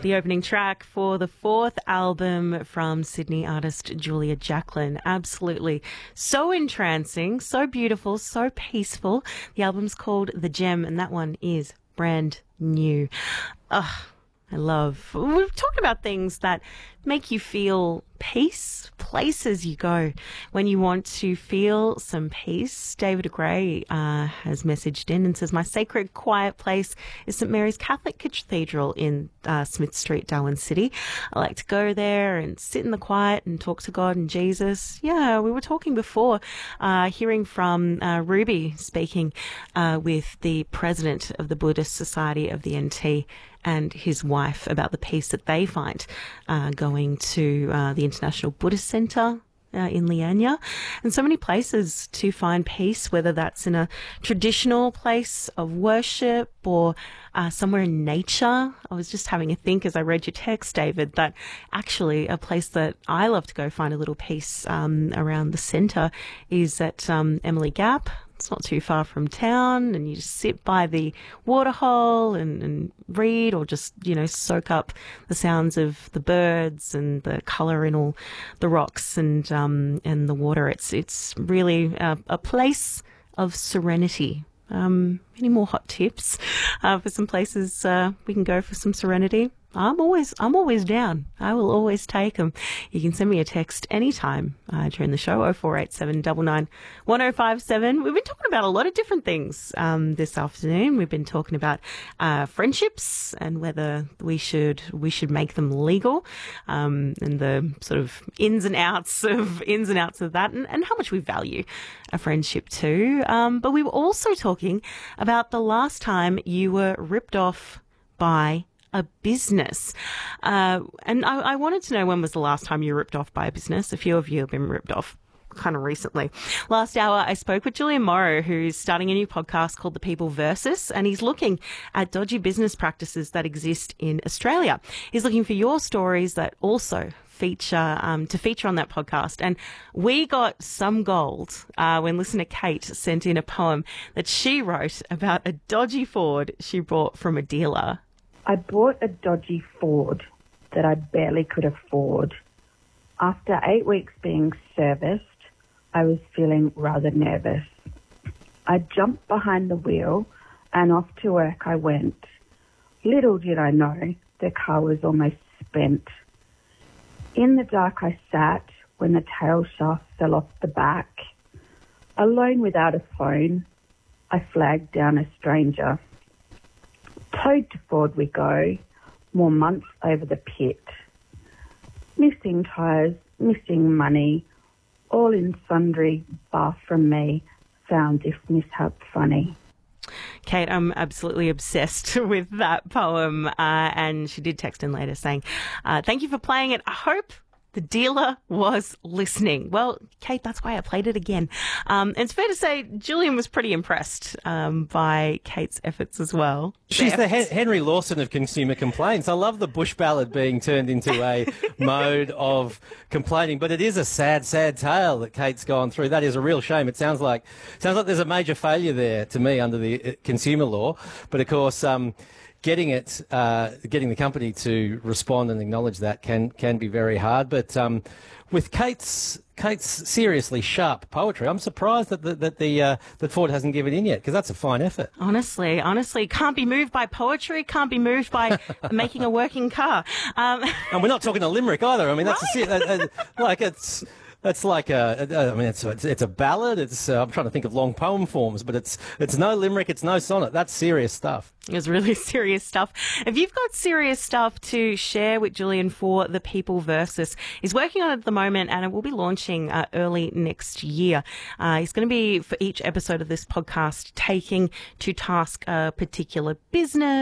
The opening track for the fourth album from Sydney artist Julia Jacklin. Absolutely so entrancing, so beautiful, so peaceful. The album's called The Gem, and that one is brand new. We're talking about things that make you feel peace, places you go when you want to feel some peace. David Gray has messaged in and says, my sacred quiet place is St Mary's Catholic Cathedral in Smith Street, Darwin City. I like to go there and sit in the quiet and talk to God and Jesus. Yeah, we were talking before, hearing from Ruby speaking with the president of the Buddhist Society of the NT and his wife about the peace that they find going to the International Buddhist Centre in Leanya, and so many places to find peace, whether that's in a traditional place of worship or somewhere in nature. I was just having a think as I read your text, David, that actually a place that I love to go find a little peace around the centre is at Emily Gap. It's not too far from town, and you just sit by the waterhole and read, or just, soak up the sounds of the birds and the colour in all the rocks and the water. It's really a place of serenity. Any more hot tips for some places we can go for some serenity? I'm always down. I will always take them. You can send me a text anytime during the show, 0487 99 1057. We've been talking about a lot of different things this afternoon. We've been talking about friendships and whether we should make them legal, and the sort of ins and outs of that, and how much we value a friendship too. But we were also talking about the last time you were ripped off by a business. And I wanted to know, when was the last time you were ripped off by a business? A few of you have been ripped off kind of recently. Last hour, I spoke with Julian Morrow, who's starting a new podcast called The People Versus, and he's looking at dodgy business practices that exist in Australia. He's looking for your stories that also feature on that podcast. And we got some gold when listener Kate sent in a poem that she wrote about a dodgy Ford she bought from a dealer. I bought a dodgy Ford that I barely could afford. After 8 weeks being serviced, I was feeling rather nervous. I jumped behind the wheel and off to work I went. Little did I know the car was almost spent. In the dark I sat when the tail shaft fell off the back. Alone without a phone, I flagged down a stranger. Towed to Ford we go, more months over the pit. Missing tyres, missing money, all in sundry, bar from me, found this mishap funny. Kate, I'm absolutely obsessed with that poem, and she did text in later saying, thank you for playing it. I hope the dealer was listening. Well, Kate, that's why I played it again. It's fair to say Julian was pretty impressed by Kate's efforts as well. She's the Henry Lawson of consumer complaints. I love the bush ballad being turned into a mode of complaining, but it is a sad, sad tale that Kate's gone through. That is a real shame. It sounds like there's a major failure there to me under the consumer law. But of course, getting the company to respond and acknowledge that can be very hard. But with Kate's seriously sharp poetry, I'm surprised that Ford hasn't given in yet, because that's a fine effort. Honestly, can't be moved by poetry, can't be moved by making a working car. And we're not talking a limerick either. I mean, that's right. It's like it's a ballad. It's I'm trying to think of long poem forms, but it's no limerick, it's no sonnet. That's serious stuff. It's really serious stuff. If you've got serious stuff to share with Julian for The People Versus, he's working on it at the moment, and it will be launching early next year. He's going to be, for each episode of this podcast, taking to task a particular business